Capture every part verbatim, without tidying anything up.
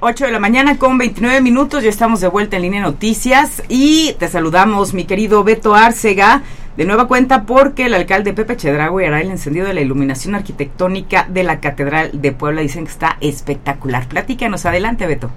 ocho de la mañana con veintinueve minutos, ya estamos de vuelta en Línea Noticias y te saludamos, mi querido Beto Arcega, de nueva cuenta porque el alcalde Pepe Chedraui hará el encendido de la iluminación arquitectónica de la Catedral de Puebla. Dicen que está espectacular. Platícanos, adelante, Beto.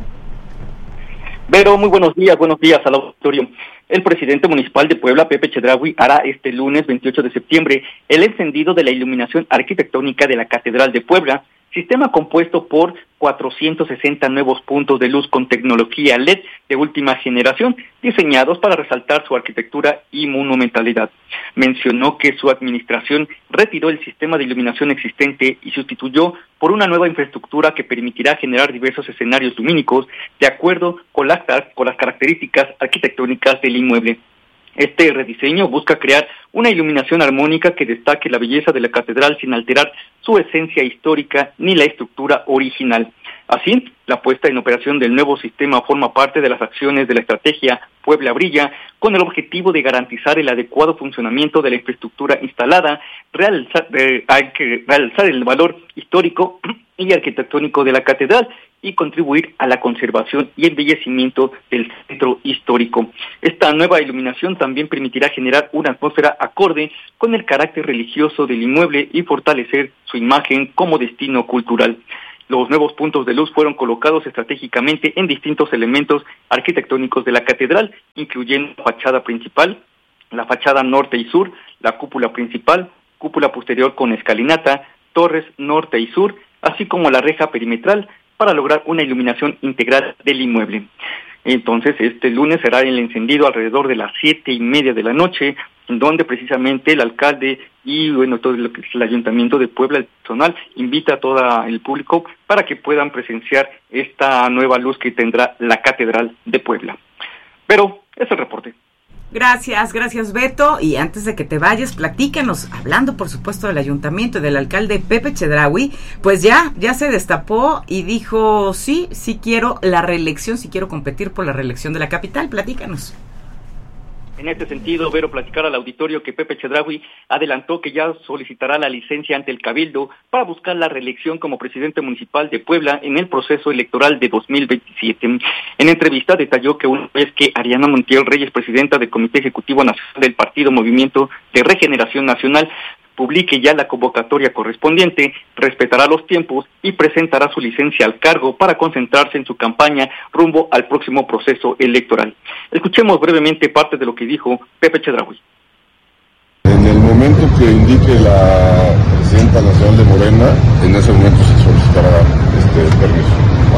Vero, muy buenos días, buenos días al auditorio. El presidente municipal de Puebla, Pepe Chedraui, hará este lunes veintiocho de septiembre el encendido de la iluminación arquitectónica de la Catedral de Puebla, sistema compuesto por cuatrocientos sesenta nuevos puntos de luz con tecnología L E D de última generación, diseñados para resaltar su arquitectura y monumentalidad. Mencionó que su administración retiró el sistema de iluminación existente y sustituyó por una nueva infraestructura que permitirá generar diversos escenarios lumínicos de acuerdo con las, con las características arquitectónicas del inmueble. Este rediseño busca crear una iluminación armónica que destaque la belleza de la catedral sin alterar su esencia histórica ni la estructura original. Así, la puesta en operación del nuevo sistema forma parte de las acciones de la estrategia Puebla Brilla, con el objetivo de garantizar el adecuado funcionamiento de la infraestructura instalada, realzar, eh, realzar el valor histórico y arquitectónico de la catedral y contribuir a la conservación y embellecimiento del centro histórico. Esta nueva iluminación también permitirá generar una atmósfera acorde con el carácter religioso del inmueble y fortalecer su imagen como destino cultural. Los nuevos puntos de luz fueron colocados estratégicamente en distintos elementos arquitectónicos de la catedral, incluyendo la fachada principal, la fachada norte y sur, la cúpula principal, cúpula posterior con escalinata, torres norte y sur, así como la reja perimetral, para lograr una iluminación integral del inmueble. Entonces, este lunes será el encendido alrededor de las siete y media de la noche, en donde precisamente el alcalde y bueno todo lo que es el Ayuntamiento de Puebla, el personal, invita a todo el público para que puedan presenciar esta nueva luz que tendrá la Catedral de Puebla. Pero es el reporte. Gracias, gracias Beto. Y antes de que te vayas, platícanos, hablando por supuesto del ayuntamiento y del alcalde Pepe Chedraui, pues ya, ya se destapó y dijo, sí, sí quiero la reelección, sí quiero competir por la reelección de la capital. Platícanos. En este sentido, Vero, platicar al auditorio que Pepe Chedraui adelantó que ya solicitará la licencia ante el Cabildo para buscar la reelección como presidente municipal de Puebla en el proceso electoral de dos mil veintisiete. En entrevista detalló que una vez que Ariana Montiel Reyes, presidenta del Comité Ejecutivo Nacional del Partido Movimiento de Regeneración Nacional, publique ya la convocatoria correspondiente, respetará los tiempos y presentará su licencia al cargo para concentrarse en su campaña rumbo al próximo proceso electoral. Escuchemos brevemente parte de lo que dijo Pepe Chedraui. En el momento que indique la presidenta nacional de Morena, en ese momento se solicitará este permiso.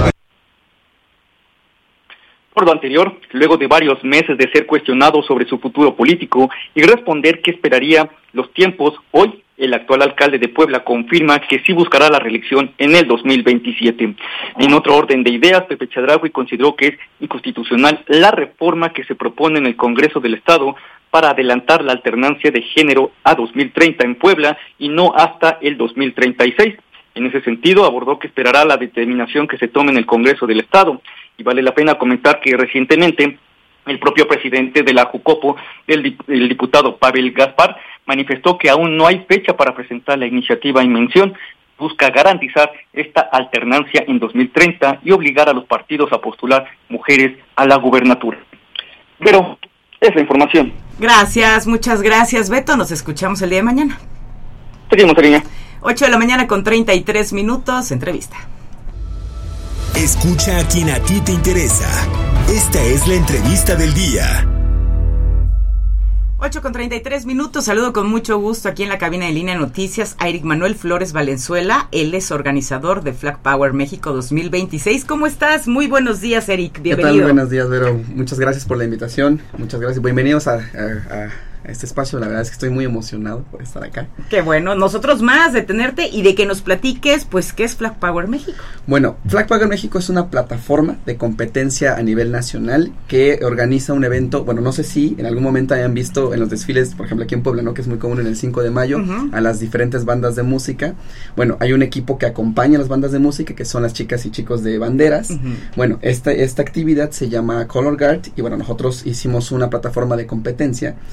Por lo anterior, luego de varios meses de ser cuestionado sobre su futuro político y responder que esperaría los tiempos, hoy el actual alcalde de Puebla confirma que sí buscará la reelección en el dos mil veintisiete. En otro orden de ideas, Pepe Chedraui consideró que es inconstitucional la reforma que se propone en el Congreso del Estado para adelantar la alternancia de género a dos mil treinta en Puebla y no hasta el dos mil treinta y seis. En ese sentido, abordó que esperará la determinación que se tome en el Congreso del Estado. Y vale la pena comentar que recientemente el propio presidente de la Jucopo, el, el diputado Pavel Gaspar, manifestó que aún no hay fecha para presentar la iniciativa en mención. Busca garantizar esta alternancia en dos mil treinta y obligar a los partidos a postular mujeres a la gubernatura. Pero es la información. Gracias, muchas gracias, Beto. Nos escuchamos el día de mañana. Seguimos, Ariña. ocho de la mañana con treinta y tres minutos, entrevista. Escucha a quien a ti te interesa. Esta es la entrevista del día. ocho con treinta y tres minutos, saludo con mucho gusto aquí en la cabina de Línea Noticias a Eric Manuel Flores Valenzuela, él es organizador de Flag Power México dos mil veintiséis. ¿Cómo estás? Muy buenos días, Eric, bienvenido. ¿Qué tal? Buenos días, Vero, muchas gracias por la invitación, muchas gracias, bienvenidos a, a, a este espacio, la verdad es que estoy muy emocionado por estar acá. Qué bueno, nosotros más de tenerte y de que nos platiques, pues, ¿qué es Flag Power México? Bueno, Flag Power México es una plataforma de competencia a nivel nacional que organiza un evento, bueno, no sé si en algún momento hayan visto en los desfiles, por ejemplo aquí en Puebla, ¿no? Que es muy común en el cinco de mayo, uh-huh. a las diferentes bandas de música. Bueno, hay un equipo que acompaña a las bandas de música, que son las chicas y chicos de banderas. Uh-huh. Bueno, esta, esta actividad se llama Color Guard y bueno, nosotros hicimos una plataforma de competencia para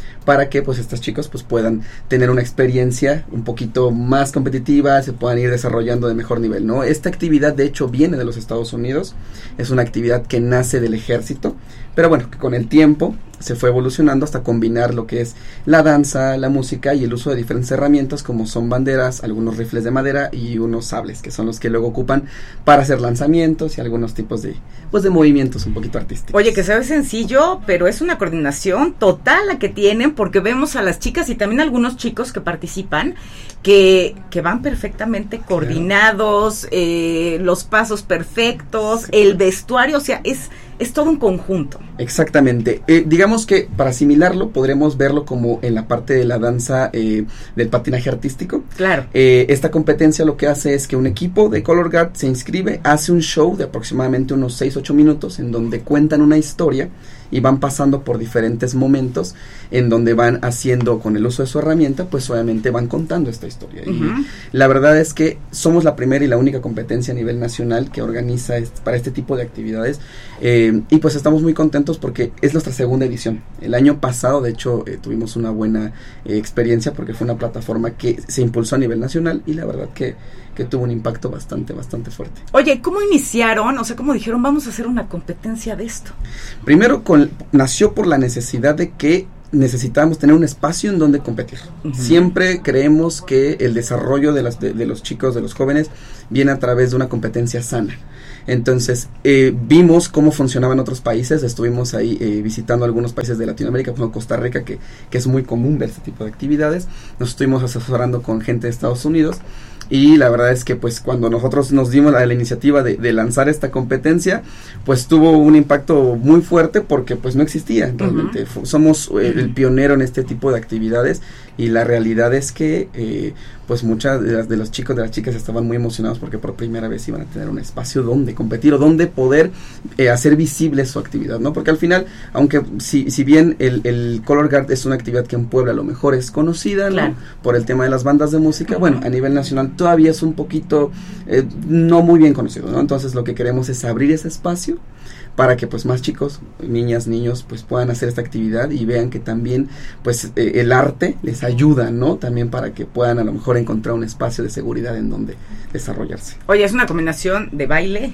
para que pues estos chicos pues puedan tener una experiencia un poquito más competitiva, se puedan ir desarrollando de mejor nivel, ¿no? Esta actividad de hecho viene de los Estados Unidos, es una actividad que nace del ejército, pero bueno, que con el tiempo se fue evolucionando hasta combinar lo que es la danza, la música y el uso de diferentes herramientas como son banderas, algunos rifles de madera y unos sables, que son los que luego ocupan para hacer lanzamientos y algunos tipos de, pues de movimientos un poquito artísticos. Oye, que se ve sencillo, pero es una coordinación total la que tienen, porque vemos a las chicas y también a algunos chicos que participan, que, que van perfectamente coordinados, claro. eh, los pasos perfectos, sí. el vestuario, o sea, es... es todo un conjunto. Exactamente. Eh, digamos que para asimilarlo podremos verlo como en la parte de la danza eh, del patinaje artístico. Claro. Eh, esta competencia lo que hace es que un equipo de Color Guard se inscribe, hace un show de aproximadamente unos seis a ocho minutos en donde cuentan una historia y van pasando por diferentes momentos en donde van haciendo con el uso de su herramienta, pues obviamente van contando esta historia. Uh-huh. Y la verdad es que somos la primera y la única competencia a nivel nacional que organiza este, para este tipo de actividades eh, y pues estamos muy contentos porque es nuestra segunda edición. El año pasado, de hecho, eh, tuvimos una buena eh, experiencia porque fue una plataforma que se impulsó a nivel nacional y la verdad que que tuvo un impacto bastante, bastante fuerte. Oye, ¿cómo iniciaron? O sea, ¿cómo dijeron, vamos a hacer una competencia de esto? Primero, con, nació por la necesidad de que necesitábamos tener un espacio en donde competir. Uh-huh. Siempre creemos que el desarrollo de, las, de, de los chicos, de los jóvenes, viene a través de una competencia sana. Entonces, eh, vimos cómo funcionaba en otros países, estuvimos ahí eh, visitando algunos países de Latinoamérica, como Costa Rica, que, que es muy común ver este tipo de actividades. Nos estuvimos asesorando con gente de Estados Unidos, y la verdad es que pues cuando nosotros nos dimos la, la iniciativa de, de lanzar esta competencia, pues tuvo un impacto muy fuerte porque pues no existía realmente. Uh-huh. Somos eh, el pionero en este tipo de actividades y la realidad es que eh, pues muchas de, las, de los chicos, de las chicas estaban muy emocionados porque por primera vez iban a tener un espacio donde competir o donde poder eh, hacer visible su actividad, ¿no? Porque al final, aunque si, si bien el, el Color Guard es una actividad que en Puebla a lo mejor es conocida, ¿no? Claro. Por el tema de las bandas de música, uh-huh. bueno, a nivel nacional todavía es un poquito eh, no muy bien conocido, ¿no? Entonces lo que queremos es abrir ese espacio para que pues más chicos, niñas, niños pues puedan hacer esta actividad y vean que también pues eh, el arte les ayuda, ¿no? También para que puedan a lo mejor encontrar un espacio de seguridad en donde desarrollarse. Oye, es una combinación de baile,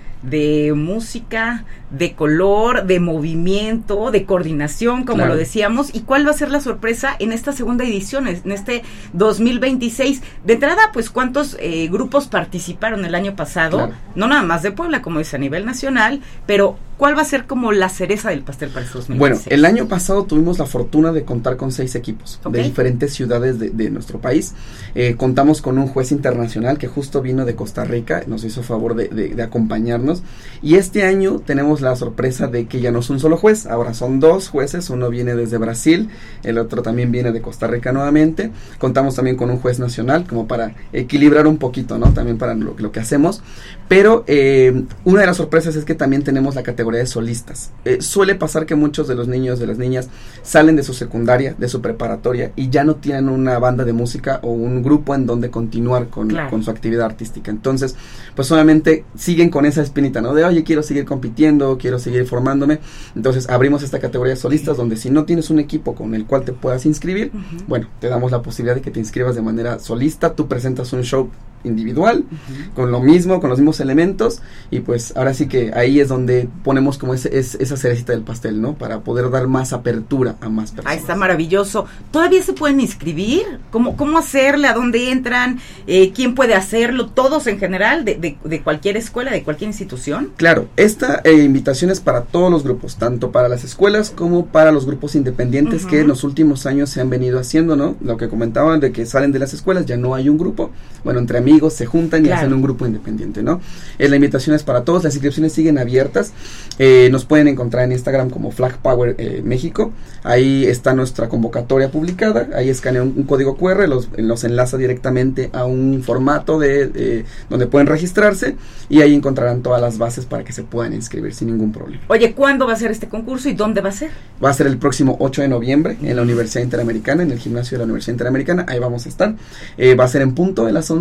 de música, de color, de movimiento, de coordinación, como claro. lo decíamos. ¿Y cuál va a ser la sorpresa en esta segunda edición, en este dos mil veintiséis? De entrada, pues, ¿cuántos eh, grupos participaron el año pasado? Claro. No nada más de Puebla, como es a nivel nacional, pero ¿cuál va a ser como la cereza del pastel para este dos mil veintiséis? Bueno, el año pasado tuvimos la fortuna de contar con seis equipos okay. de diferentes ciudades de, de nuestro país. Eh, contamos con un juez internacional que justo vino de Costa Rica, nos hizo favor de, de, de acompañarnos. Y este año tenemos la sorpresa de que ya no es un solo juez, ahora son dos jueces, uno viene desde Brasil, el otro también viene de Costa Rica nuevamente. Contamos también con un juez nacional como para equilibrar un poquito, ¿no? También para lo, lo que hacemos. Pero eh, una de las sorpresas es que también tenemos la categoría de solistas. Eh, suele pasar que muchos de los niños, de las niñas, salen de su secundaria, de su preparatoria y ya no tienen una banda de música o un grupo en donde continuar con, claro. con su actividad artística. Entonces, pues obviamente siguen con esa espinita, ¿no? De, oye, quiero seguir compitiendo, quiero seguir formándome. Entonces, abrimos esta categoría de solistas donde si no tienes un equipo con el cual te puedas inscribir, uh-huh. bueno, te damos la posibilidad de que te inscribas de manera solista, tú presentas un show individual, uh-huh. con lo mismo, con los mismos elementos, y pues ahora sí que ahí es donde ponemos como ese, es, esa cerecita del pastel, ¿no? Para poder dar más apertura a más personas. Ahí está maravilloso. ¿Todavía se pueden inscribir? ¿Cómo, cómo hacerle? ¿A dónde entran? Eh, ¿Quién puede hacerlo? ¿Todos en general? De, de, de cualquier escuela, de cualquier institución? Claro, esta eh, invitación es para todos los grupos, tanto para las escuelas como para los grupos independientes uh-huh. que en los últimos años se han venido haciendo, ¿no? Lo que comentaban de que salen de las escuelas, ya no hay un grupo, bueno, entre amigos se juntan y claro. hacen un grupo independiente, ¿no? Eh, la invitación es para todos, las inscripciones siguen abiertas, eh, nos pueden encontrar en Instagram como Flag Power eh, México, ahí está nuestra convocatoria publicada, ahí escanean un, un código cu erre, los, los enlaza directamente a un formato de eh, donde pueden registrarse y ahí encontrarán todas las bases para que se puedan inscribir sin ningún problema. Oye, ¿cuándo va a ser este concurso y dónde va a ser? Va a ser el próximo ocho de noviembre en la Universidad Interamericana, en el gimnasio de la Universidad Interamericana, ahí vamos a estar, eh, va a ser en punto de las once de la mañana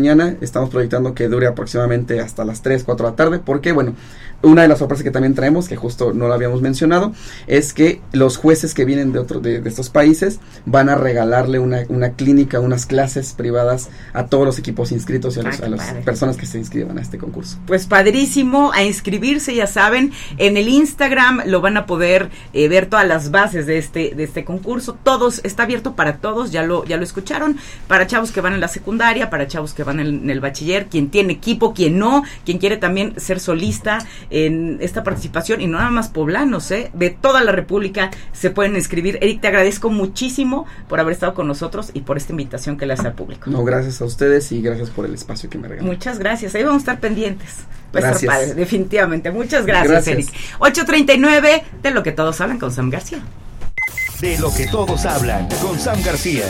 mañana, estamos proyectando que dure aproximadamente hasta las tres, cuatro de la tarde, porque bueno, una de las sorpresas que también traemos, que justo no lo habíamos mencionado, es que los jueces que vienen de otro, de, de estos países van a regalarle una, una clínica, unas clases privadas a todos los equipos inscritos y a, los, a las personas que se inscriban a este concurso. Pues padrísimo, a inscribirse, ya saben, en el Instagram lo van a poder eh, ver todas las bases de este de este concurso. Todos, está abierto para todos, ya lo ya lo escucharon, para chavos que van en la secundaria, para chavos que van en, en el bachiller, quien tiene equipo, quien no, quien quiere también ser solista en esta participación, y no nada más poblanos, ¿eh? De toda la República se pueden inscribir. Eric, te agradezco muchísimo por haber estado con nosotros y por esta invitación que le hace al público. No, gracias a ustedes y gracias por el espacio que me regalan. Muchas gracias, ahí vamos a estar pendientes. Va a Gracias. estar padre, definitivamente. Muchas gracias, Gracias. Eric. ocho treinta y nueve, de lo que todos hablan con Sam García. De lo que todos hablan con Sam García.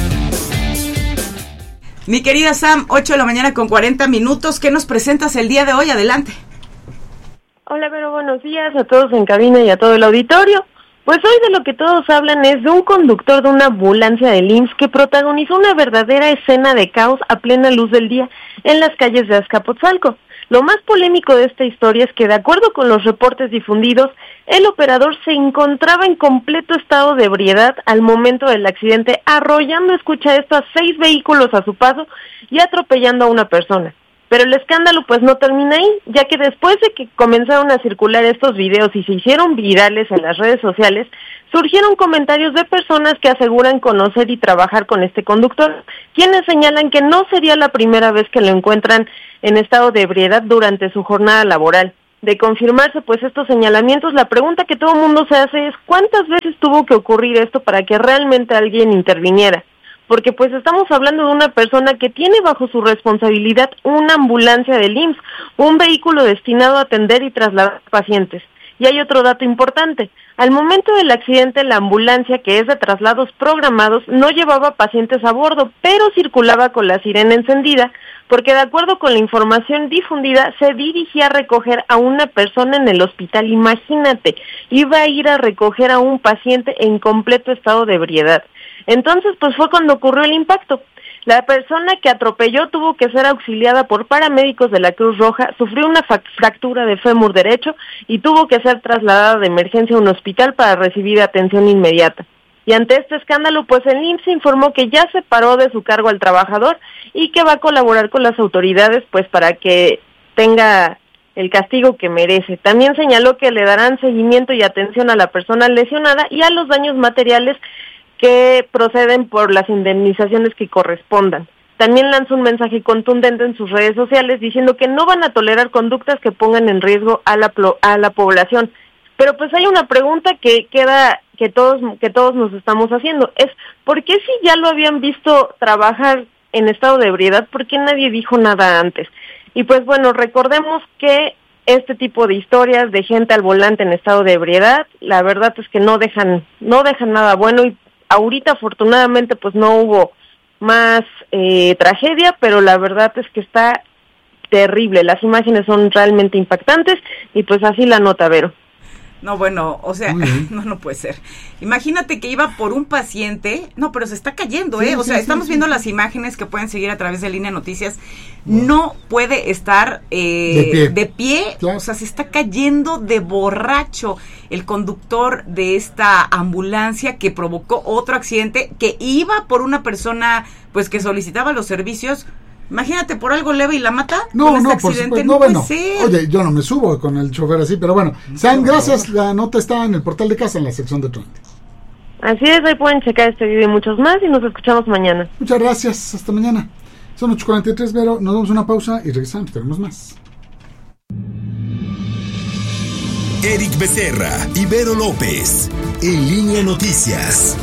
Mi querida Sam, ocho de la mañana con cuarenta minutos. ¿Qué nos presentas el día de hoy? Adelante. Hola, Vero, buenos días a todos en cabina y a todo el auditorio. Pues hoy de lo que todos hablan es de un conductor de una ambulancia del I M S S que protagonizó una verdadera escena de caos a plena luz del día en las calles de Azcapotzalco. Lo más polémico de esta historia es que, de acuerdo con los reportes difundidos, el operador se encontraba en completo estado de ebriedad al momento del accidente, arrollando, escucha esto, a seis vehículos a su paso y atropellando a una persona. Pero el escándalo pues no termina ahí, ya que después de que comenzaron a circular estos videos y se hicieron virales en las redes sociales, surgieron comentarios de personas que aseguran conocer y trabajar con este conductor, quienes señalan que no sería la primera vez que lo encuentran en estado de ebriedad durante su jornada laboral. De confirmarse pues estos señalamientos, la pregunta que todo el mundo se hace es ¿cuántas veces tuvo que ocurrir esto para que realmente alguien interviniera? Porque pues estamos hablando de una persona que tiene bajo su responsabilidad una ambulancia del I M S S, un vehículo destinado a atender y trasladar pacientes. Y hay otro dato importante, al momento del accidente la ambulancia, que es de traslados programados, no llevaba pacientes a bordo, pero circulaba con la sirena encendida, porque de acuerdo con la información difundida, se dirigía a recoger a una persona en el hospital. Imagínate, iba a ir a recoger a un paciente en completo estado de ebriedad. Entonces, pues fue cuando ocurrió el impacto. La persona que atropelló tuvo que ser auxiliada por paramédicos de la Cruz Roja, sufrió una fractura de fémur derecho y tuvo que ser trasladada de emergencia a un hospital para recibir atención inmediata. Y ante este escándalo, pues el I M S S informó que ya separó de su cargo al trabajador y que va a colaborar con las autoridades pues para que tenga el castigo que merece. También señaló que le darán seguimiento y atención a la persona lesionada y a los daños materiales que proceden por las indemnizaciones que correspondan. También lanzó un mensaje contundente en sus redes sociales diciendo que no van a tolerar conductas que pongan en riesgo a la a la población. Pero pues hay una pregunta que queda que todos que todos nos estamos haciendo, es ¿por qué si ya lo habían visto trabajar en estado de ebriedad, por qué nadie dijo nada antes? Y pues bueno, recordemos que este tipo de historias de gente al volante en estado de ebriedad, la verdad es que no dejan no dejan nada bueno, y ahorita afortunadamente pues no hubo más eh, tragedia, pero la verdad es que está terrible, las imágenes son realmente impactantes y pues así la nota, Vero. No, bueno, o sea, no, no puede ser. Imagínate que iba por un paciente, no, pero se está cayendo, ¿eh? Sí, o sea, sí, estamos sí, viendo sí. las imágenes que pueden seguir a través de Línea Noticias. Wow. No puede estar eh, de pie, de pie. Claro. O sea, se está cayendo de borracho el conductor de esta ambulancia que provocó otro accidente, que iba por una persona, pues, que solicitaba los servicios. Imagínate, por algo leve y la mata. No, con no, este por accidente, supuesto, no, no bueno, puede ser. Oye, yo no me subo con el chofer así, pero bueno. Sam, gracias, la nota está en el portal de casa, en la sección de Trend. Así es, ahí pueden checar este video y muchos más, y nos escuchamos mañana. Muchas gracias, hasta mañana. Son ocho cuarenta y tres, Vero, nos damos una pausa y regresamos, tenemos más. Eric Becerra y Vero López, en Línea Noticias.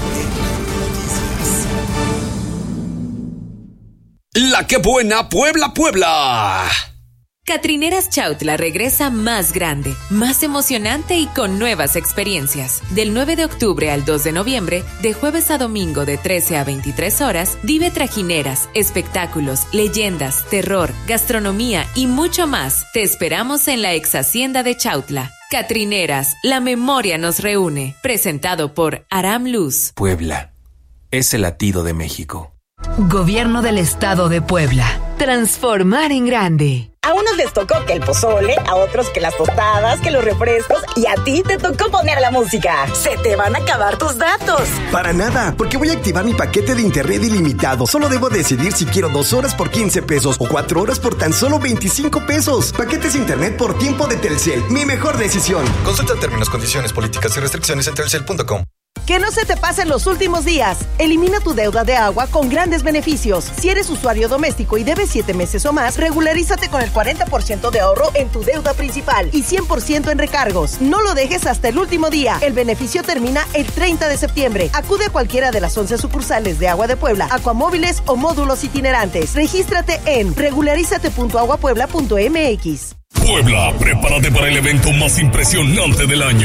La que buena Puebla, Puebla. Catrineras Chautla regresa más grande, más emocionante y con nuevas experiencias. Del nueve de octubre al dos de noviembre, de jueves a domingo de trece a veintitrés horas, vive trajineras, espectáculos, leyendas, terror, gastronomía y mucho más. Te esperamos en la ex hacienda de Chautla. Catrineras, la memoria nos reúne. Presentado por Aram Luz. Puebla, es el latido de México. Gobierno del Estado de Puebla. Transformar en grande. A unos les tocó que el pozole, a otros que las tostadas, que los refrescos, y a ti te tocó poner la música. Se te van a acabar tus datos. Para nada, porque voy a activar mi paquete de internet ilimitado. Solo debo decidir si quiero dos horas por quince pesos o cuatro horas por tan solo veinticinco pesos. Paquetes internet por tiempo de Telcel. Mi mejor decisión. Consulta términos, condiciones, políticas y restricciones en telcel punto com. Que no se te pasen los últimos días. Elimina tu deuda de agua con grandes beneficios. Si eres usuario doméstico y debes siete meses o más, regularízate con el cuarenta por ciento de ahorro en tu deuda principal y cien por ciento en recargos. No lo dejes hasta el último día. El beneficio termina el treinta de septiembre. Acude a cualquiera de las once sucursales de Agua de Puebla, Acuamóviles o módulos itinerantes. Regístrate en regularízate punto agua puebla punto m x. Puebla, prepárate para el evento más impresionante del año.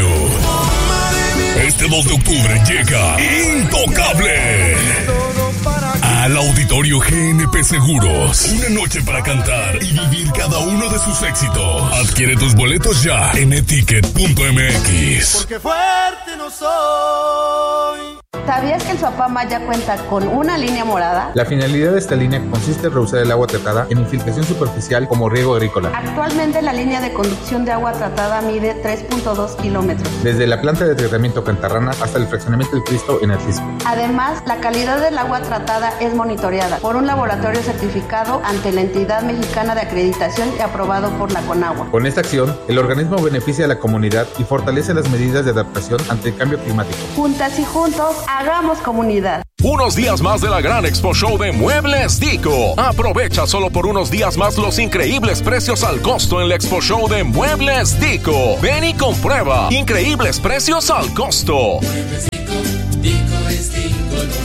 Este dos de octubre llega Intocable al Auditorio G N P Seguros. Una noche para cantar y vivir cada uno de sus éxitos. Adquiere tus boletos ya en eticket punto m x. Porque fuerte no soy. ¿Sabías que el Suapama ya cuenta con una línea morada? La finalidad de esta línea consiste en reducir el agua tratada en infiltración superficial como riego agrícola. Actualmente la línea de conducción de agua tratada mide tres punto dos kilómetros. Desde la planta de tratamiento Cantarrana hasta el fraccionamiento del Cristo en Atlisco. Además, la calidad del agua tratada es monitoreada por un laboratorio certificado ante la entidad mexicana de acreditación y aprobado por la Conagua. Con esta acción, el organismo beneficia a la comunidad y fortalece las medidas de adaptación ante el cambio climático. Juntas y juntos, hagamos comunidad. Unos días más de la gran Expo Show de Muebles Dico. Aprovecha solo por unos días más los increíbles precios al costo en la Expo Show de Muebles Dico. Ven y comprueba. Increíbles precios al costo. Muebles Dico, Dico es Dico.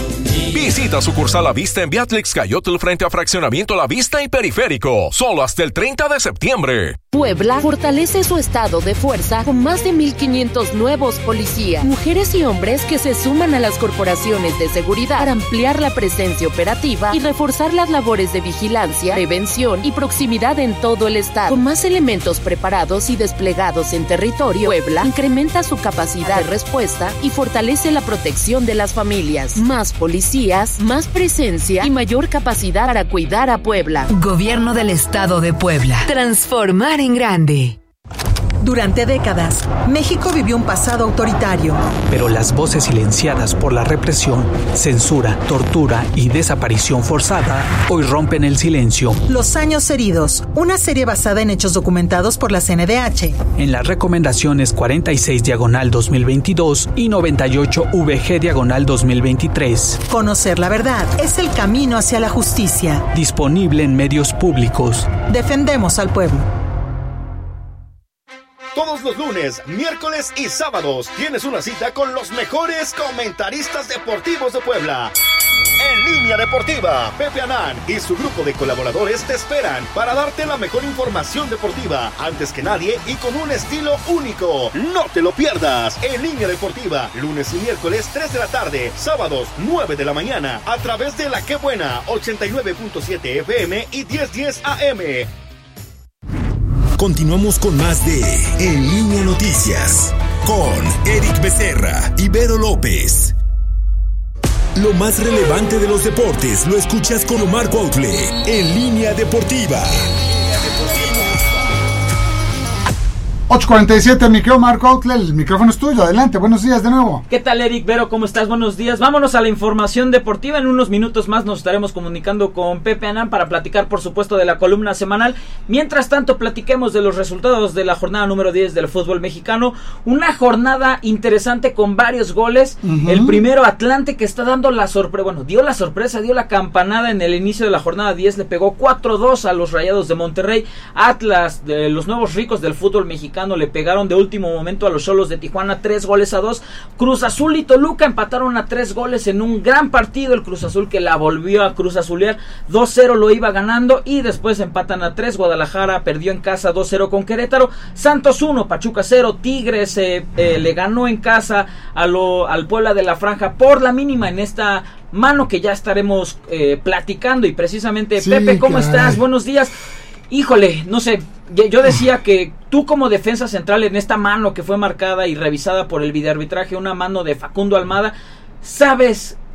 Visita sucursal La Vista en Beatrix Cayotl frente a Fraccionamiento La Vista y Periférico. Solo hasta el treinta de septiembre. Puebla fortalece su estado de fuerza con más de mil quinientos nuevos policías, mujeres y hombres que se suman a las corporaciones de seguridad para ampliar la presencia operativa y reforzar las labores de vigilancia, prevención y proximidad en todo el estado. Con más elementos preparados y desplegados en territorio, Puebla incrementa su capacidad de respuesta y fortalece la protección de las familias. Más policías, más presencia y mayor capacidad para cuidar a Puebla. Gobierno del Estado de Puebla. Transformar en grande. Durante décadas, México vivió un pasado autoritario. Pero las voces silenciadas por la represión, censura, tortura y desaparición forzada hoy rompen el silencio. Los años heridos, una serie basada en hechos documentados por la C N D H. En las recomendaciones cuarenta y seis diagonal dos mil veintidós y noventa y ocho V G diagonal dos mil veintitrés. Conocer la verdad es el camino hacia la justicia. Disponible en medios públicos. Defendemos al pueblo. Todos los lunes, miércoles y sábados tienes una cita con los mejores comentaristas deportivos de Puebla. En Línea Deportiva, Pepe Anán y su grupo de colaboradores te esperan para darte la mejor información deportiva antes que nadie y con un estilo único. No te lo pierdas. En Línea Deportiva, lunes y miércoles tres de la tarde, sábados nueve de la mañana, a través de La Qué Buena, ochenta y nueve punto siete F M y diez diez A M. Continuamos con más de En Línea Noticias con Eric Becerra y Vero López. Lo más relevante de los deportes lo escuchas con Omar Cuautle en Línea Deportiva. ocho cuarenta y siete, mi querido Marco Outlet, el micrófono es tuyo, adelante, buenos días de nuevo. ¿Qué tal, Eric? Vero, ¿cómo estás? Buenos días. Vámonos a la información deportiva. En unos minutos más nos estaremos comunicando con Pepe Anán para platicar, por supuesto, de la columna semanal. Mientras tanto, platiquemos de los resultados de la jornada número diez del fútbol mexicano. Una jornada interesante con varios goles. Uh-huh. El primero, Atlante, que está dando la sorpresa, bueno, dio la sorpresa, dio la campanada en el inicio de la jornada diez, le pegó cuatro dos a los Rayados de Monterrey. Atlas, de los nuevos ricos del fútbol mexicano, le pegaron de último momento a los Xolos de Tijuana tres goles a dos. Cruz Azul y Toluca empataron a tres goles en un gran partido. El Cruz Azul que la volvió a Cruz Azulear, dos cero lo iba ganando y después empatan a tres. Guadalajara perdió en casa dos cero con Querétaro. Santos uno, Pachuca cero. Tigres eh, eh, le ganó en casa a lo, al Puebla de la Franja por la mínima en esta mano que ya estaremos eh, platicando. Y precisamente, sí, Pepe, ¿cómo caray. estás? Buenos días. Híjole, no sé, yo decía que tú como defensa central en esta mano que fue marcada y revisada por el videoarbitraje, una mano de Facundo Almada, sabes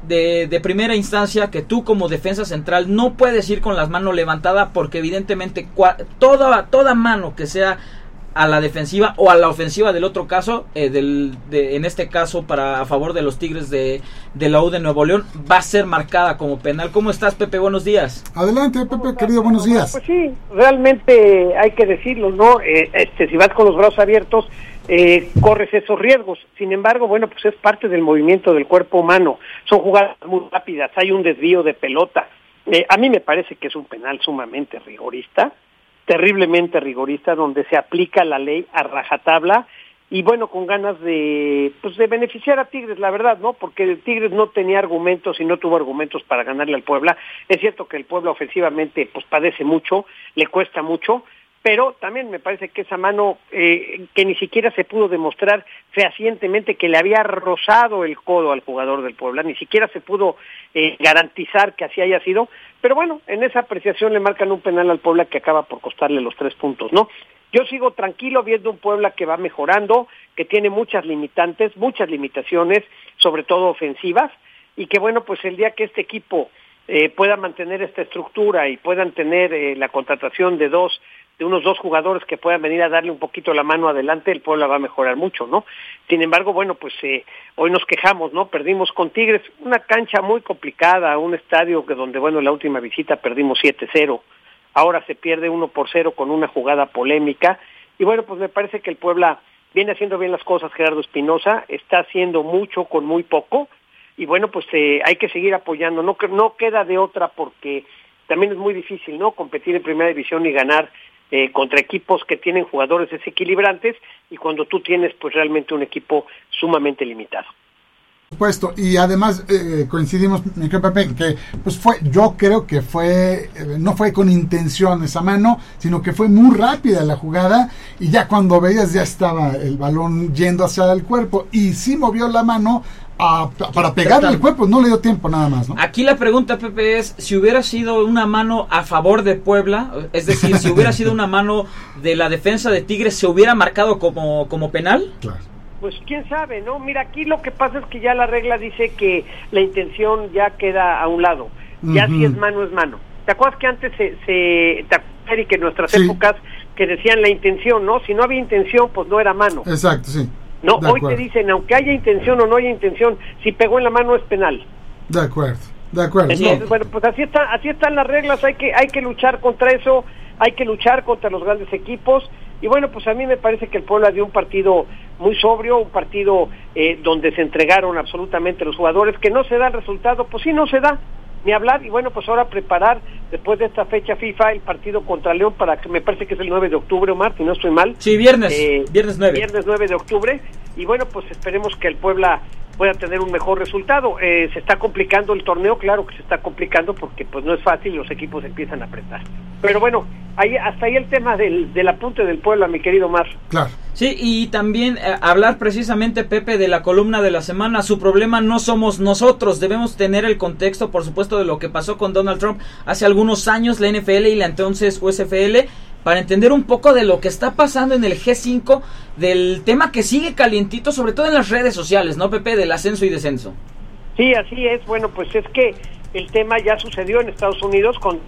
de, de primera instancia que tú como defensa central no puedes ir con las manos levantadas porque evidentemente cua, toda, toda mano que sea a la defensiva o a la ofensiva del otro caso, eh, del, de, en este caso para a favor de los Tigres de, de la U de Nuevo León, va a ser marcada como penal. ¿Cómo estás, Pepe? Buenos días. Adelante, Pepe, querido, buenos días. Pues sí, realmente hay que decirlo, ¿no? Eh, este, si vas con los brazos abiertos, eh, corres esos riesgos. Sin embargo, bueno, pues es parte del movimiento del cuerpo humano. Son jugadas muy rápidas, hay un desvío de pelota. Eh, a mí me parece que es un penal sumamente rigorista, terriblemente rigorista, donde se aplica la ley a rajatabla y bueno, con ganas de pues de beneficiar a Tigres, la verdad, ¿no? Porque Tigres no tenía argumentos y no tuvo argumentos para ganarle al Puebla. Es cierto que el Puebla ofensivamente pues padece mucho, le cuesta mucho, pero también me parece que esa mano eh, que ni siquiera se pudo demostrar fehacientemente que le había rozado el codo al jugador del Puebla, ni siquiera se pudo eh, garantizar que así haya sido, pero bueno, en esa apreciación le marcan un penal al Puebla que acaba por costarle los tres puntos, ¿no? Yo sigo tranquilo viendo un Puebla que va mejorando, que tiene muchas limitantes, muchas limitaciones, sobre todo ofensivas, y que bueno, pues el día que este equipo eh, pueda mantener esta estructura y puedan tener eh, la contratación de dos de unos dos jugadores que puedan venir a darle un poquito la mano adelante, el Puebla va a mejorar mucho, ¿no? Sin embargo, bueno, pues eh, hoy nos quejamos, ¿no? Perdimos con Tigres, una cancha muy complicada, un estadio que donde, bueno, la última visita perdimos siete cero, ahora se pierde uno por cero con una jugada polémica, y bueno, pues me parece que el Puebla viene haciendo bien las cosas, Gerardo Espinosa, está haciendo mucho con muy poco, y bueno, pues eh, hay que seguir apoyando, no, no queda de otra porque también es muy difícil, ¿no? Competir en primera división y ganar Eh, contra equipos que tienen jugadores desequilibrantes y cuando tú tienes pues realmente un equipo sumamente limitado. Por supuesto, y además eh, coincidimos, mi querido Pepe, que pues fue, yo creo que fue, eh, no fue con intención esa mano, sino que fue muy rápida la jugada y ya cuando veías ya estaba el balón yendo hacia el cuerpo y sí movió la mano a, para pegarle al cuerpo, no le dio tiempo nada más, ¿no? Aquí la pregunta, Pepe, es si hubiera sido una mano a favor de Puebla, es decir, si hubiera sido una mano de la defensa de Tigres, ¿se hubiera marcado como, como penal? Claro. Pues quién sabe, ¿no? Mira, aquí lo que pasa es que ya la regla dice que la intención ya queda a un lado, ya uh-huh. Si es mano es mano. ¿Te acuerdas que antes se, se te acuerdas, Eric, en nuestras sí. épocas que decían la intención, ¿no? Si no había intención, pues no era mano. Exacto, sí. No, de hoy acuerdo. Te dicen, aunque haya intención o no haya intención, si pegó en la mano es penal. De acuerdo, de acuerdo. Entonces, no. bueno, pues así está, así están las reglas, hay que, hay que luchar contra eso, hay que luchar contra los grandes equipos, y bueno, pues a mí me parece que el Puebla dio un partido muy sobrio, un partido eh, donde se entregaron absolutamente los jugadores, que no se da el resultado, pues sí, no se da, ni hablar, y bueno, pues ahora preparar, después de esta fecha FIFA, el partido contra León, para que me parece que es el nueve de octubre, Omar, si no estoy mal. Sí, viernes, eh, viernes nueve. Viernes nueve de octubre, y bueno, pues esperemos que el Puebla pueda tener un mejor resultado. Eh, se está complicando el torneo, claro que se está complicando, porque pues no es fácil y los equipos empiezan a apretar. Pero bueno, ahí hasta ahí el tema del, del apunte del Puebla, mi querido Mar. Claro. Sí, y también eh, hablar precisamente, Pepe, de la columna de la semana. Su problema no somos nosotros, debemos tener el contexto, por supuesto, de lo que pasó con Donald Trump hace algunos años, la N F L y la entonces U S F L, para entender un poco de lo que está pasando en el G cinco, del tema que sigue calientito, sobre todo en las redes sociales, ¿no, Pepe? Del ascenso y descenso. Sí, así es. Bueno, pues es que el tema ya sucedió en Estados Unidos con...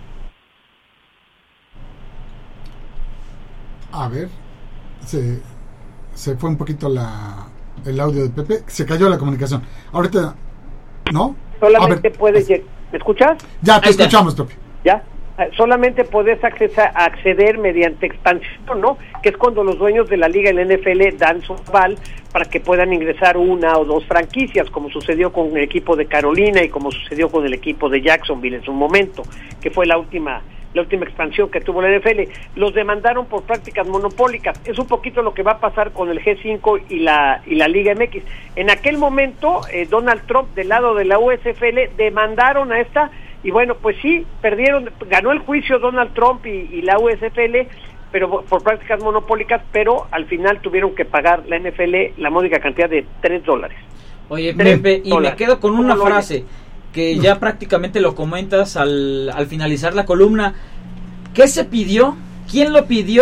A ver, se, se fue un poquito la el audio de Pepe, se cayó la comunicación. Ahorita, ¿no? Solamente puedes... ¿Me escuchas? Ya, te escuchamos, Pepe. ¿Ya? Solamente puedes accesar, acceder mediante expansión, ¿no? Que es cuando los dueños de la liga y la N F L dan su aval para que puedan ingresar una o dos franquicias, como sucedió con el equipo de Carolina y como sucedió con el equipo de Jacksonville en su momento, que fue la última la última expansión que tuvo la N F L. Los demandaron por prácticas monopólicas. Es un poquito lo que va a pasar con el G cinco y la y la Liga M X. En aquel momento, eh, Donald Trump, del lado de la U S F L, demandaron a esta. Y bueno, pues sí, perdieron, ganó el juicio Donald Trump y, y la U S F L, pero por prácticas monopólicas, pero al final tuvieron que pagar la N F L la módica cantidad de tres dólares. Oye, Pepe, y me quedo con una frase que ya prácticamente lo comentas al, al finalizar la columna. ¿Qué se pidió? ¿Quién lo pidió?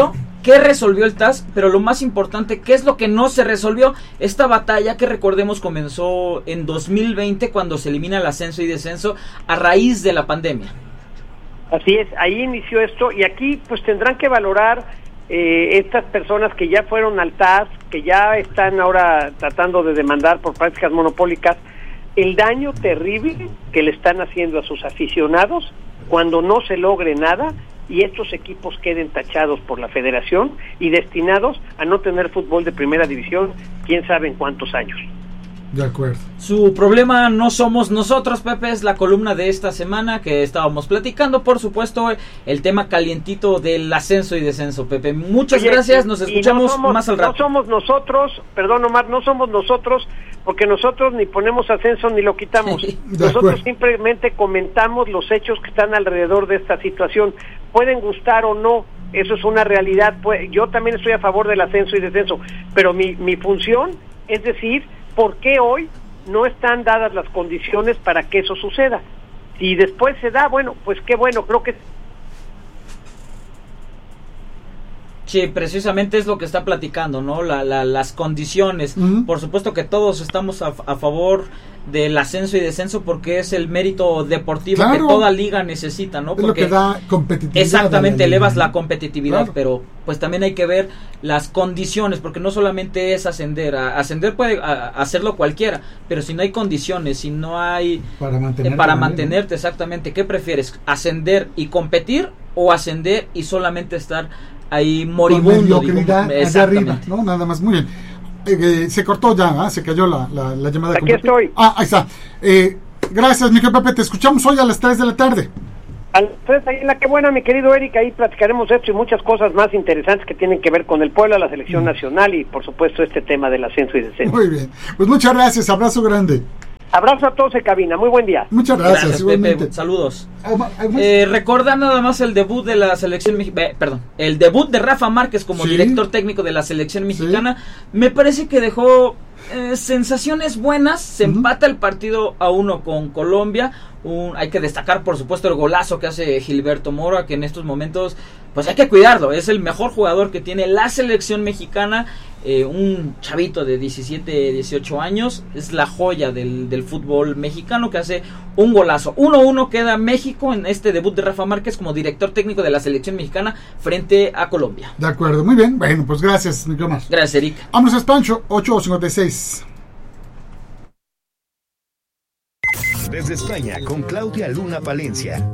qué resolvió el T A S, pero lo más importante, qué es lo que no se resolvió. Esta batalla que recordemos comenzó en dos mil veinte cuando se elimina el ascenso y descenso a raíz de la pandemia. Así es, ahí inició esto y aquí pues tendrán que valorar eh, estas personas que ya fueron al T A S, que ya están ahora tratando de demandar por prácticas monopólicas, el daño terrible que le están haciendo a sus aficionados cuando no se logre nada y estos equipos queden tachados por la federación y destinados a no tener fútbol de primera división, quién sabe en cuántos años. De acuerdo. Su problema no somos nosotros, Pepe, es la columna de esta semana que estábamos platicando, por supuesto, el tema calientito del ascenso y descenso, Pepe. Muchas Oye, gracias, nos escuchamos no somos, más al rato. No somos nosotros, perdón Omar, no somos nosotros, porque nosotros ni ponemos ascenso ni lo quitamos. Nosotros simplemente comentamos los hechos que están alrededor de esta situación. Pueden gustar o no, eso es una realidad. Yo también estoy a favor del ascenso y descenso, pero mi, mi función es decir, ¿por qué hoy no están dadas las condiciones para que eso suceda? Si después se da, bueno, pues qué bueno, creo que... Sí, precisamente es lo que está platicando, ¿no? La, la, las condiciones. Uh-huh. Por supuesto que todos estamos a, a favor del ascenso y descenso porque es el mérito deportivo claro. que toda liga necesita, ¿no? Porque es lo que da competitividad. Exactamente, elevas la competitividad, claro. pero pues también hay que ver las condiciones, porque no solamente es ascender, a, ascender puede a, hacerlo cualquiera, pero si no hay condiciones, si no hay... Para mantenerte. Eh, para mantenerte, exactamente, ¿qué prefieres? ¿Ascender y competir o ascender y solamente estar ahí moribundo? Con mediocridad allá arriba, ¿no? Nada más, muy bien. Eh, eh, se cortó ya, ¿eh? Se cayó la, la, la llamada. Aquí estoy. Ah, ahí está. Eh, gracias, mi Pepe, te escuchamos hoy a las tres de la tarde. A las tres, ahí en la que buena, mi querido Eric, ahí platicaremos esto y muchas cosas más interesantes que tienen que ver con el pueblo, la selección mm. nacional y por supuesto este tema del ascenso y descenso. Muy bien, pues muchas gracias, abrazo grande. Abrazo a todos en cabina, muy buen día. Muchas gracias, gracias igualmente. Pepe, saludos. Eh, recordar nada más el debut de la selección mexicana, eh, perdón, el debut de Rafa Márquez como ¿Sí? director técnico de la selección mexicana, ¿Sí? me parece que dejó eh, sensaciones buenas, se uh-huh. empata el partido a uno con Colombia, un, hay que destacar por supuesto el golazo que hace Gilberto Mora, que en estos momentos pues hay que cuidarlo, es el mejor jugador que tiene la selección mexicana. Eh, un chavito de diecisiete, dieciocho años, es la joya del, del fútbol mexicano que hace un golazo. uno uno queda México en este debut de Rafa Márquez como director técnico de la selección mexicana frente a Colombia. De acuerdo, muy bien. Bueno, pues gracias, Nicolás. Gracias, Eric. Vamos a Pancho, ocho cincuenta y seis. Desde España, con Claudia Luna Palencia.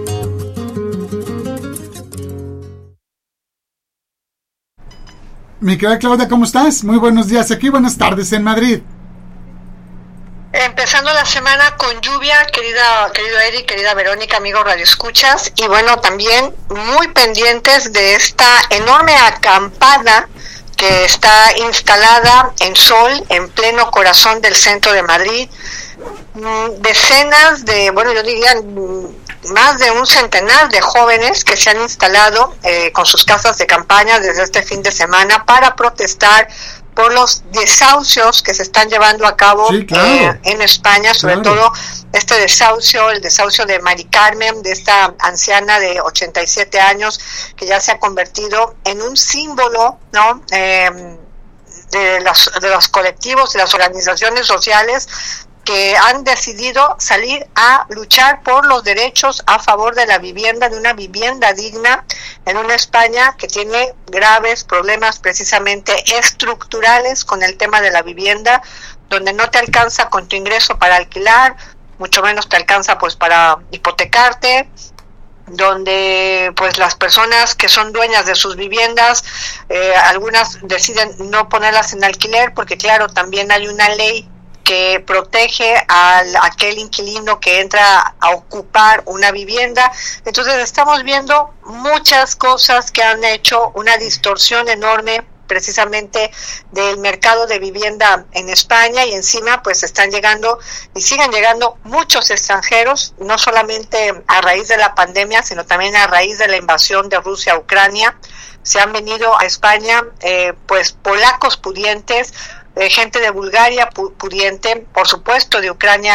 Mi querida Claudia, ¿cómo estás? Muy buenos días aquí, buenas tardes en Madrid. Empezando la semana con lluvia, querida, querido Eric, querida Verónica, amigos radioescuchas, y bueno, también muy pendientes de esta enorme acampada que está instalada en Sol, en pleno corazón del centro de Madrid. Decenas de, bueno, yo diría más de un centenar de jóvenes que se han instalado eh, con sus casas de campaña desde este fin de semana para protestar por los desahucios que se están llevando a cabo sí, claro. eh, en España, sobre claro. todo este desahucio, el desahucio de Mari Carmen, de esta anciana de ochenta y siete años que ya se ha convertido en un símbolo, ¿no? Eh, de, las, de los colectivos, de las organizaciones sociales que han decidido salir a luchar por los derechos a favor de la vivienda, de una vivienda digna en una España que tiene graves problemas precisamente estructurales con el tema de la vivienda, donde no te alcanza con tu ingreso para alquilar, mucho menos te alcanza pues para hipotecarte, donde pues las personas que son dueñas de sus viviendas, eh, algunas deciden no ponerlas en alquiler porque claro, también hay una ley que protege a aquel inquilino que entra a ocupar una vivienda. Entonces estamos viendo muchas cosas que han hecho una distorsión enorme precisamente del mercado de vivienda en España, y encima pues están llegando y siguen llegando muchos extranjeros, no solamente a raíz de la pandemia, sino también a raíz de la invasión de Rusia a Ucrania. Se han venido a España eh, pues polacos pudientes, Eh, gente de Bulgaria pudiente, por supuesto de Ucrania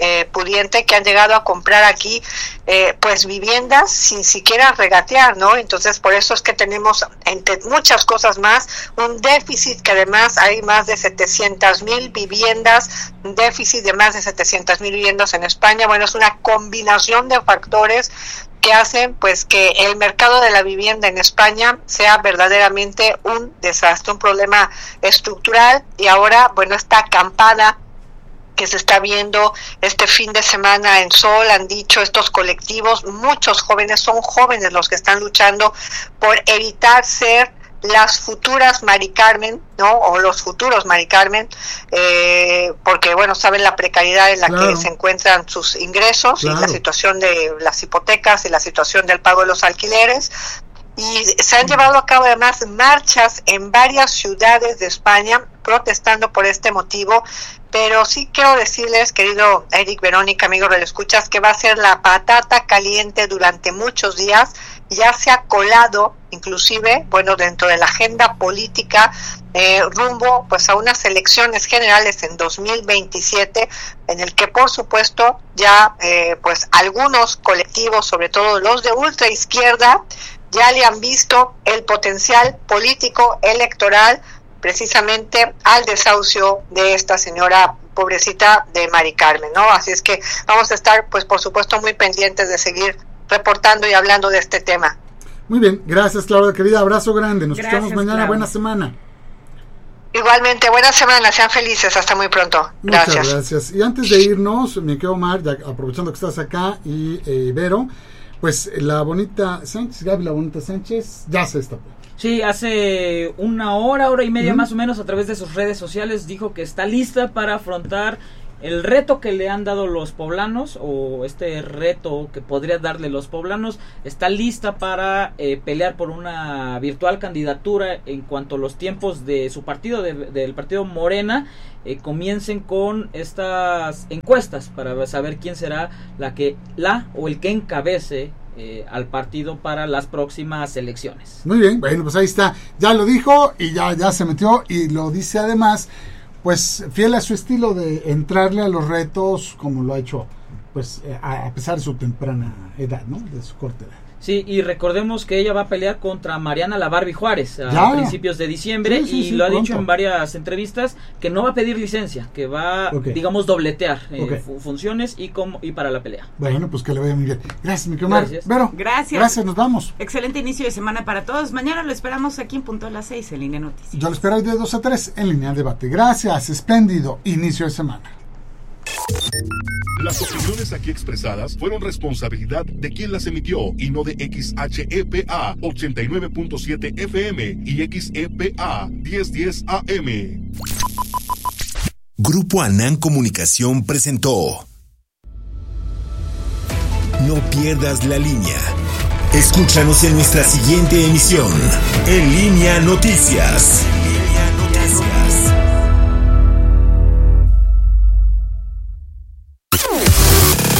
eh, pudiente que han llegado a comprar aquí eh, pues viviendas sin siquiera regatear, ¿no? Entonces por eso es que tenemos, entre muchas cosas más, un déficit que además hay más de setecientas mil viviendas, un déficit de más de setecientas mil viviendas en España. Bueno, es una combinación de factores que hacen pues que el mercado de la vivienda en España sea verdaderamente un desastre, un problema estructural. Y ahora, bueno, esta acampada que se está viendo este fin de semana en Sol, han dicho estos colectivos, muchos jóvenes, son jóvenes los que están luchando por evitar ser las futuras Mari Carmen, ¿no? O los futuros Mari Carmen, eh, porque, bueno, saben la precariedad en la claro. que se encuentran sus ingresos claro. y la situación de las hipotecas y la situación del pago de los alquileres. Y se han llevado a cabo además marchas en varias ciudades de España protestando por este motivo. Pero sí quiero decirles, querido Eric, Verónica, amigos radioescuchas, que va a ser la patata caliente durante muchos días. Ya se ha colado, inclusive, bueno, dentro de la agenda política, eh, rumbo pues a unas elecciones generales en dos mil veintisiete, en el que, por supuesto, ya eh, pues algunos colectivos, sobre todo los de ultraizquierda, ya le han visto el potencial político electoral precisamente al desahucio de esta señora pobrecita de Mari Carmen, ¿no? Así es que vamos a estar, pues por supuesto, muy pendientes de seguir reportando y hablando de este tema. Muy bien, gracias, Claudia, querida, abrazo grande, nos gracias, escuchamos mañana, Claudia. Buena semana. Igualmente, buena semana, sean felices, hasta muy pronto. Gracias. Muchas gracias. Y antes de irnos, me quedo Omar, ya aprovechando que estás acá, y eh, Vero, pues la bonita Sánchez, Gaby, la bonita Sánchez, ya se está. Sí, hace una hora, hora y media uh-huh. más o menos, a través de sus redes sociales, dijo que está lista para afrontar el reto que le han dado los poblanos, o este reto que podría darle los poblanos. Está lista para eh, pelear por una virtual candidatura en cuanto los tiempos de su partido, de, del partido Morena, eh, comiencen con estas encuestas para saber quién será la que la o el que encabece Eh, al partido para las próximas elecciones. Muy bien, bueno, pues ahí está, ya lo dijo y ya, ya se metió, y lo dice además, pues fiel a su estilo de entrarle a los retos como lo ha hecho, pues a, a pesar de su temprana edad, ¿no? De su corta edad. Sí, y recordemos que ella va a pelear contra Mariana La Barbie Juárez a ya. principios de diciembre, sí, sí, y sí, lo ha pronto. dicho en varias entrevistas que no va a pedir licencia, que va, okay. digamos, dobletear eh, okay. fu- funciones y como y para la pelea. Bueno, pues que le vaya muy bien. Gracias, mi querido Gracias. Vero. Gracias. Gracias, nos vamos. Excelente inicio de semana para todos. Mañana lo esperamos aquí en punto a las seis en Línea Noticias. Yo lo espero hoy de dos a tres en Línea Debate. Gracias, espléndido inicio de semana. Las opiniones aquí expresadas fueron responsabilidad de quien las emitió y no de X H E P A ochenta y nueve punto siete F M y X E P A diez diez A M. Grupo Anán Comunicación presentó No pierdas la línea. Escúchanos en nuestra siguiente emisión, En Línea Noticias.